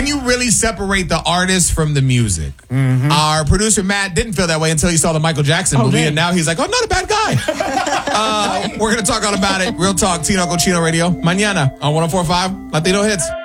can you really separate the artist from the music? Mm-hmm. Our producer, Matt, didn't feel that way until he saw the Michael Jackson movie, and now he's like, oh, not a bad guy. We're going to talk all about it. Real Talk, Tino Cochino Radio. Mañana on 104.5 Latino Hits.